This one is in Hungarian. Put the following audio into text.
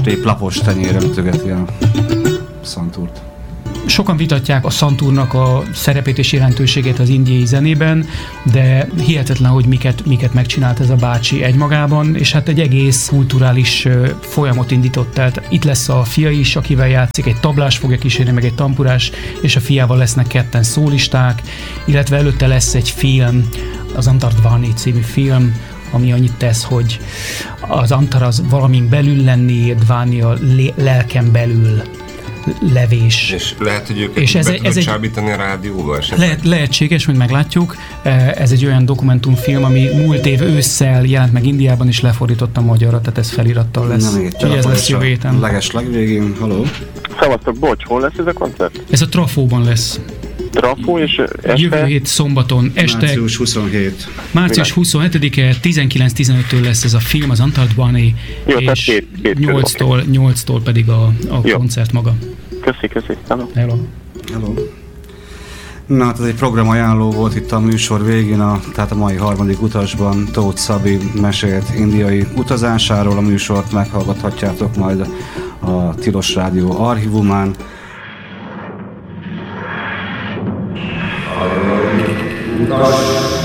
épp lapos tenyérre ütögeti a szantúrt. Sokan vitatják a szantúrnak a szerepét és jelentőségét az indiai zenében, de hihetetlen, hogy miket megcsinált ez a bácsi egymagában, és hát egy egész kulturális folyamot indított. Tehát itt lesz a fia is, akivel játszik, egy tablás fogja kísérni, meg egy tampurás, és a fiával lesznek ketten szólisták, illetve előtte lesz egy film, az Antardvani című film, ami annyit tesz, hogy az antar az valamin belül lenni, dváni a lelken belül levés. És lehet, hogy őket be tudod csábítani a rádióba? Lehetséges, hogy meglátjuk. Ez egy olyan dokumentumfilm, ami múlt év ősszel jelent meg Indiában, és lefordítottam magyarra, tehát ez felirattal lesz. Úgyhogy ez lesz jövő héten. Legvégén, haló? Szevasztok, bocs, hol lesz ez a koncert? Ez a Trafóban lesz. Trafó, és este? Jövő hét szombaton. Este, március 27. Március 27-e 19-15-től lesz ez a film, az Antardvani, és 8-tól pedig a koncert maga. Köszi. Hello. Na, hát ez egy programajánló volt itt a műsor végén, tehát a mai harmadik utasban Tóth Szabi mesélt indiai utazásáról. A műsort meghallgathatjátok majd a Tilos Rádió archívumán. Utas